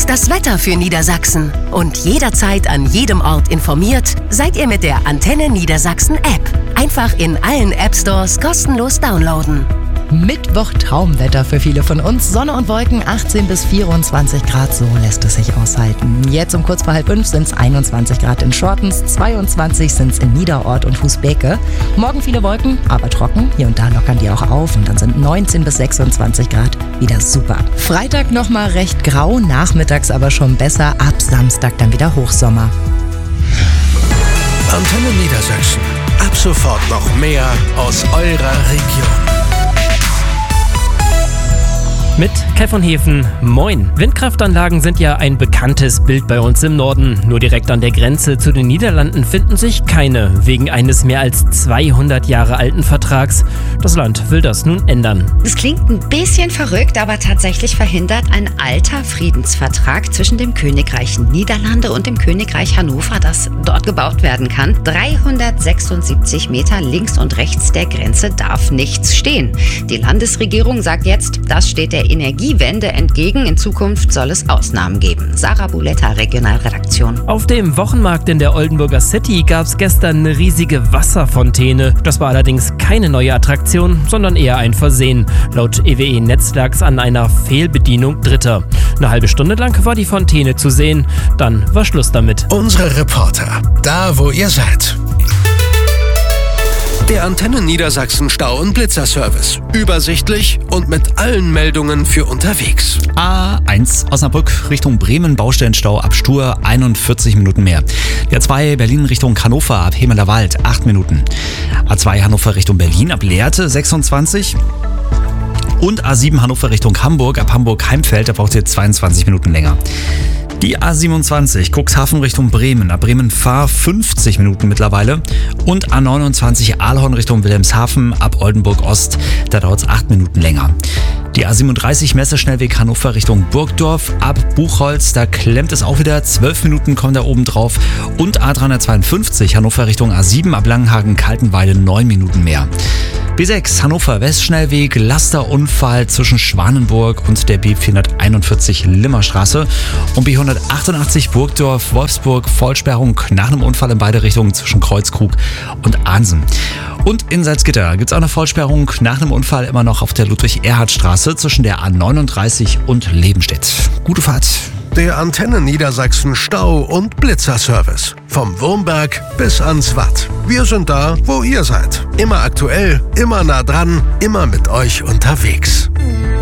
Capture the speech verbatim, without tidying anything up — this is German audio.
Jetzt das Wetter für Niedersachsen. Und jederzeit an jedem Ort informiert seid ihr mit der Antenne Niedersachsen App. Einfach in allen App Stores kostenlos downloaden. Mittwoch Traumwetter für viele von uns. Sonne und Wolken, achtzehn bis vierundzwanzig Grad, so lässt es sich aushalten. Jetzt um kurz vor halb fünf sind es einundzwanzig Grad in Schortens, zweiundzwanzig sind es in Niederort und Fußbeke. Morgen viele Wolken, aber trocken. Hier und da lockern die auch auf und dann sind neunzehn bis sechsundzwanzig Grad wieder super. Freitag nochmal recht grau, nachmittags aber schon besser. Ab Samstag dann wieder Hochsommer. Antenne Niedersachsen. Ab sofort noch mehr aus eurer Region. Mit Kai von Hefen, moin. Windkraftanlagen sind ja ein bekanntes Bild bei uns im Norden. Nur direkt an der Grenze zu den Niederlanden finden sich keine, wegen eines mehr als zweihundert Jahre alten Vertrags. Das Land will das nun ändern. Es klingt ein bisschen verrückt, aber tatsächlich verhindert ein alter Friedensvertrag zwischen dem Königreich Niederlande und dem Königreich Hannover, das dort gebaut werden kann. dreihundertsechsundsiebzig Meter links und rechts der Grenze darf nichts stehen. Die Landesregierung sagt jetzt, das steht der Energiewende entgegen. In Zukunft soll es Ausnahmen geben. Sarah Buletta, Regionalredaktion. Auf dem Wochenmarkt in der Oldenburger City gab es gestern eine riesige Wasserfontäne. Das war allerdings keine neue Attraktion, sondern eher ein Versehen. Laut E W E-Netz lag es an einer Fehlbedienung Dritter. Eine halbe Stunde lang war die Fontäne zu sehen. Dann war Schluss damit. Unsere Reporter, da wo ihr seid. Der Antenne Niedersachsen Stau- und Blitzerservice. Übersichtlich und mit allen Meldungen für unterwegs. A eins Osnabrück Richtung Bremen, Baustellenstau ab Stur, einundvierzig Minuten mehr. Die A zwei Berlin Richtung Hannover ab Hemeler Wald, acht Minuten. A zwei Hannover Richtung Berlin ab Lehrte, sechsundzwanzig. Und A sieben Hannover Richtung Hamburg ab Hamburg-Heimfeld, da braucht ihr zweiundzwanzig Minuten länger. Die A siebenundzwanzig Cuxhaven Richtung Bremen, ab Bremen-Fahr fünfzig Minuten mittlerweile. Und A neunundzwanzig Aalhorn Richtung Wilhelmshaven, ab Oldenburg Ost, da dauert es acht Minuten länger. Die A siebenunddreißig Messeschnellweg Hannover Richtung Burgdorf, ab Buchholz, da klemmt es auch wieder, zwölf Minuten kommen da oben drauf. Und A dreihundertzweiundfünfzig Hannover Richtung A sieben, ab Langenhagen-Kaltenweide, neun Minuten mehr. B sechs Hannover Westschnellweg, Lasterunfall zwischen Schwanenburg und der B vierhunderteinundvierzig Limmerstraße. Und B hundertachtundachtzig Burgdorf, Wolfsburg, Vollsperrung nach einem Unfall in beide Richtungen zwischen Kreuzkrug und Ahnsen. Und in Salzgitter gibt es auch eine Vollsperrung nach einem Unfall immer noch auf der Ludwig-Erhard-Straße zwischen der A neununddreißig und Lebenstedt. Gute Fahrt. Der Antenne Niedersachsen Stau- und Blitzerservice. Vom Wurmberg bis ans Watt. Wir sind da, wo ihr seid. Immer aktuell, immer nah dran, immer mit euch unterwegs.